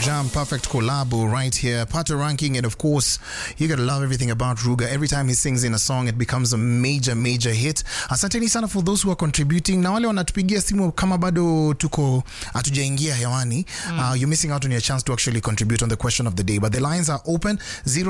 Jam Perfect collabo right here. Pato ranking, and of course, you gotta love everything about Ruga. Every time he sings in a song, it becomes a major hit. Asanteni sana for those who are contributing. Na wale wanatupigia simu kama bado tuko hatujaingia hewani, you're missing out on your chance to actually contribute on the question of the day. But the lines are open.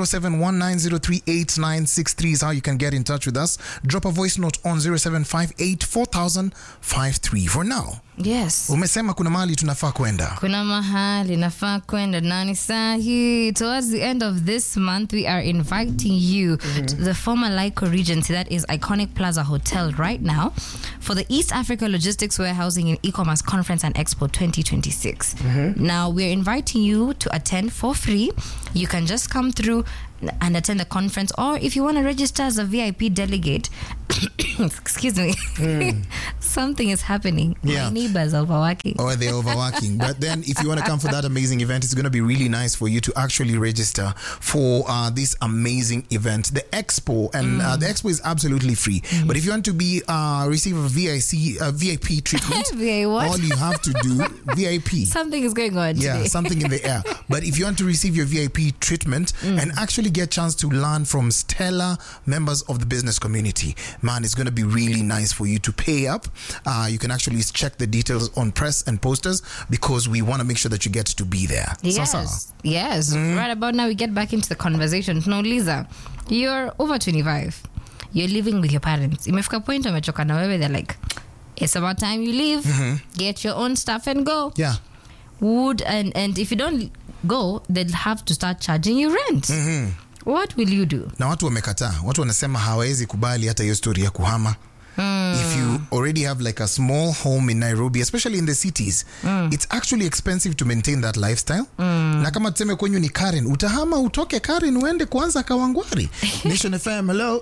0719038963 is how you can get in touch with us. Drop a voice note on 0758400053. For now, yes. Umesema kuna mahali tunafaa kwenda. Kuna mahali nafaa kwenda nani sahi. Towards the end of this month, we are inviting you to the former Lyco Regency, that is Iconic Plaza Hotel right now, for the East Africa Logistics Warehousing and E-commerce Conference and Expo 2026. Now, we're inviting you to attend for free. You can just come through and attend the conference, or if you want to register as a VIP delegate, excuse me, something is happening. Yeah. My neighbors are overworking. Or they're overworking. But then if you want to come for that amazing event, it's going to be really nice for you to actually register for this amazing event, the Expo. And the Expo is absolutely free. But if you want to be receive a VIP treatment, What? all you have to do, VIP. Something is going on Yeah, today. something in the air. But if you want to receive your VIP treatment and actually get a chance to learn from stellar members of the business community, man, it's going to be really nice for you to pay up. You can actually check the details on press and posters, because we want to make sure that you get to be there. Yes. Sasa. Yes. Right about now, we get back into the conversation. No, Lisa, you're over 25. You're living with your parents. Imefika point wamechoka na wewe, they're like, it's about time you leave. Get your own stuff and go. Yeah. And if you don't go, they'll have to start charging you rent. What will you do? Na watu wamekataa. Watu wanasema hawawezi kubali hata hiyo story ya kuhama. If you already have like a small home in Nairobi, especially in the cities, it's actually expensive to maintain that lifestyle. Na kama tuseme kwenyu ni Karen, utahama utoke Karen uende kuanza Kawangwari. Nation FM, hello.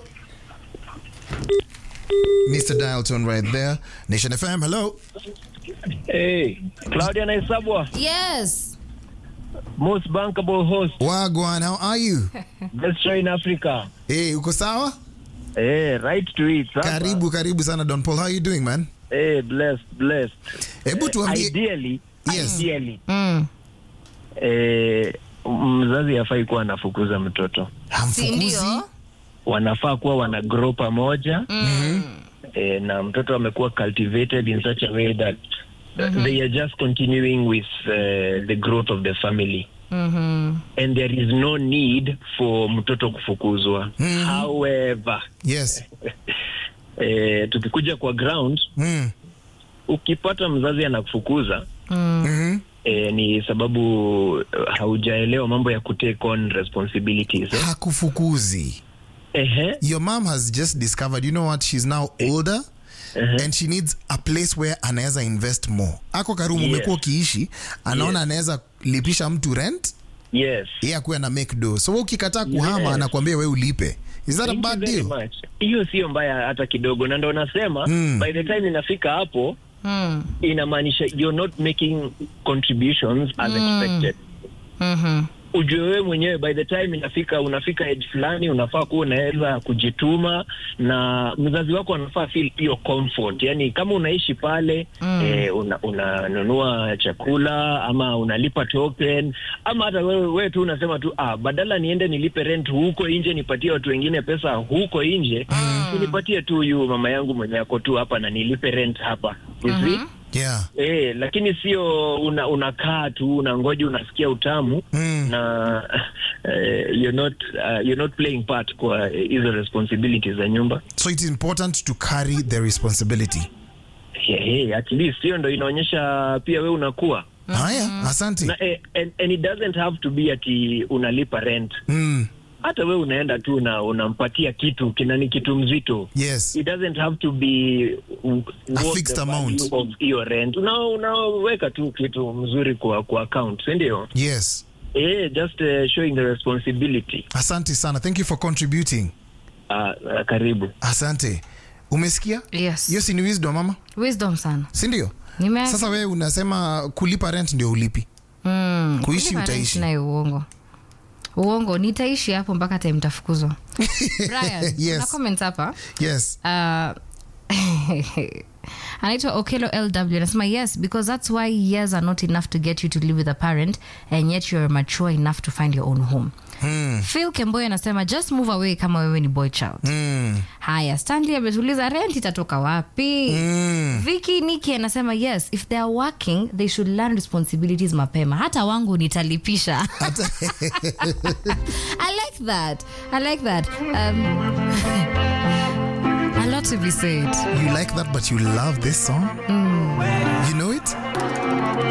Mr. Dial tone right there. Nation FM, hello. Hey, Claudia Naisabwa, Yes. most bankable host, Wagwan, how are you? best show in Africa. Hey, uko sawa? Hey, right to it. Sasa. Karibu sana Don Paul. How are you doing, man? Hey, blessed. Hebu tuambie. Ideally, Yes. mzazi hafai kuwa anafukuza mtoto. Hamfukuzi? Ndio. Wanafaa kuwa wanagrow pamoja. Na mtoto amekuwa cultivated in such a way that they are just continuing with the growth of the family. And there is no need for mtoto kufukuzwa. However, Yes. tukikuja kwa ground, ukipata mzazi anakufukuza, ni sababu haujaelewa mambo ya kutake on responsibilities. Hakufukuzi. Your mom has just discovered, you know what, she's now older. And she needs a place where anaweza invest more. Ako karumu umekuwa kiishi, anaona anaweza lipisha mtu rent. Yes. Yeye akuwe na make do. So ukikataa kuhama anakuambia wewe ulipe. Is that a bad deal? Hiyo sio mbaya hata kidogo, na ndio nasema by the time inafika hapo, inamaanisha you're not making contributions as expected. Ujue wewe mwenyewe by the time unafika age fulani, unafaa kuwa unaweza kujituma, na mzazi wako anafaa feel hiyo comfort. Yani kama unaishi pale, unanunua chakula ama unalipa token, ama hata wewe tu unasema tu badala niende nilipe rent huko nje, nipatie watu wengine pesa huko nje, nipatie tu mama yangu mwenye yako tu hapa na nilipe rent hapa. Yeah. Lakini sio unakaa tu unangoja unasikia utamu na you're not playing part kwa hizo responsibilities za nyumba. So it's important to carry the responsibility. At least hiyo ndio inaonyesha pia wewe unakuwa. Haya, asante. And it doesn't have to be ati unalipa rent. Hata wewe unaenda tu na unampatia kitu kinani kitu mzito. Yes. It doesn't have to be a fixed amount of your rent. Unaweka tu kitu mzuri kwa account, ndio? Yes. Just showing the responsibility. Asante sana. Thank you for contributing. Karibu. Asante. Umesikia? Yes. Hiyo si ni wisdom mama? Wisdom sana. Si ndio? Sasa wewe unasema kulipa rent ndio ulipi. Kuishi utaishi. Na uongo nitaishi hapo mpaka time mtafukuzwa. Brian, yes. na comment hapa. Yes. Anaitwa Okelo LW anasema yes, because that's why years are not enough to get you to live with a parent and yet you're mature enough to find your own home. Phil Kemboy anasema just move away kama wewe ni boy child. Haya, Stanley ametuliza rent itatoka wapi? Vicky Nikki anasema yes, if they are working they should learn responsibilities mapema. Hata wangu nitalipisha. I like that. A lot to be said. You like that, but you love this song? You know it?